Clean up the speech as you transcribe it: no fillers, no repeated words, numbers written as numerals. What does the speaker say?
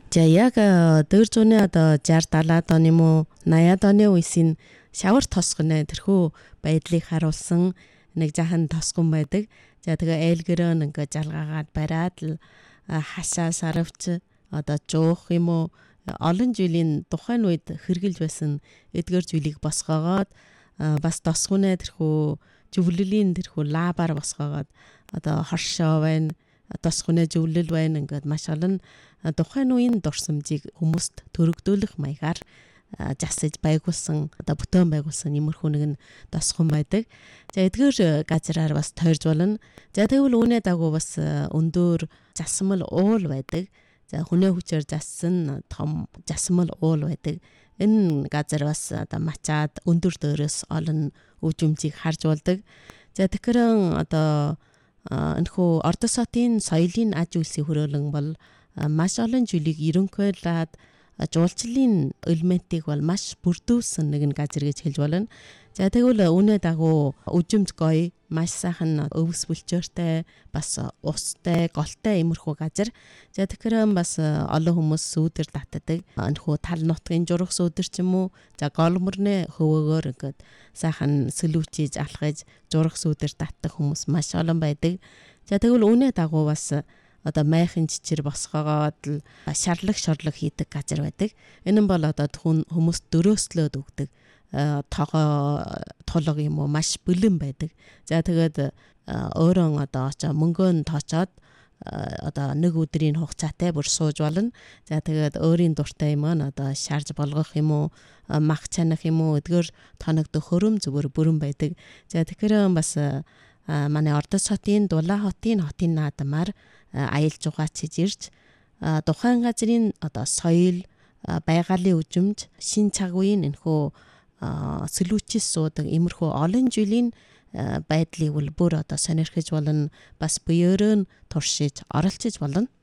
За яг дээр зууны одоо 60 70-аад оны муу 80-аад оны үеийн шавар тосгоно тэрхүү байдлыг харуулсан нэг жахан тосгон байдаг. За тэгээ ээлгэрөө ингээ жалгаагаад бариад л хашаа сарвч одоо жуух юм уу олон жилийн тухайн үед хэрглэж байсан эдгээр зүйлийг босгоогоод бас тосгоно тэрхүү зөвлөлийн тэрхүү лабар босгоогоод одоо хоршоо байна тосгоно зөвлөл байна ингээд маш олон тухайн үеийн дурсамжийг хүмүүст төрөгдүүлэх маягаар засаж байгуулсан одоо бүтээн байгуулсан иймэрхүү нэгэн тосгон байдаг. За эдгээр газраар бас тойрж болно. За тэгвэл үүнээ дагуу бас өндөр засмал уул байдаг. За хүнээ хүчээр зассан том засмал уул байдаг. Энэ газар бас одоо мачаад өндөр дөөрөөс олон үжимжийг харж болдог. За тэгэхээр одоо энэхүү ордосотын соёлын аж үйлсийн хөрөөлөн бол маш олон жилийг ерөнхийлээд жуулчлалын элементийг бол маш бүрдүүлсэн нэгэн газар гэж хэлж болно. За тэгвэл үүнээ дагуу үжимж гоё, маш сайхан өвс бүлчөөртэй, бас устай, голтой иймэрхүү газар. За тэгэхээр бас олон хүмүүс сүүдэр татдаг. Энэхүү тал нутгийн журах сүүдэр ч юм уу, за голмөрнө хөвөөгөөр ингээд сайхан сэлүүчиж алхаж журах сүүдэр татдаг хүмүүс маш олон байдаг. За тэгвэл үүнээ дагуу бас одоо майхан чичир босгоогоод шарлаг шорлог хийдэг газар байдаг. Энэ нь бол одоо хүмүүс дөрөөслөөд өгдөг тогоо тулга юм уу маш бэлэн байдаг. За тэгээд өөрөө одоо мөнгөө тоочоод одоо нэг өдрийн хугацаатай бүр сууж болно. За тэгээд өөрийн дуртай юм одоо шарж болгох юм уу мах чанах юм уу эдгээр тоногдох хөрөм зүгээр бүрэн байдаг. За тэгэхээр бас манай Ордос хотын Дулаа хотын наадмаар аялал жугаачиж ирж тухайн газрын одоо соёл байгалийн үжимж шин цаг үеийн энэхүү сэлүүчис суудаг иймэрхүү олон жилийн байдлыг бүр одоо сонирхож болно бас буйөрөө туршиж оролцож болно.